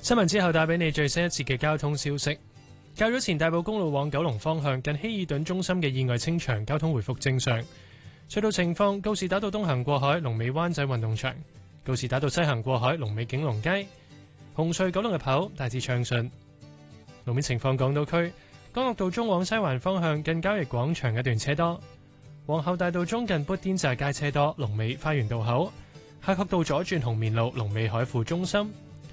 新聞之後帶俾你最新一節嘅交通消息。較早前大埔公路往九龍方向近希爾頓中心嘅意外清場，交通回復正常。隧道情況：告士打道東行過海，龍尾灣仔運動場；告士打道西行過海，龍尾景隆街。紅隧九龍入口大致暢順。路面情況：港島區干諾道中往西環方向近交易廣場一段車多；皇后大道中近砵甸乍街車多，龍尾花園道口；夏慤道左轉紅棉路，龍尾海富中心。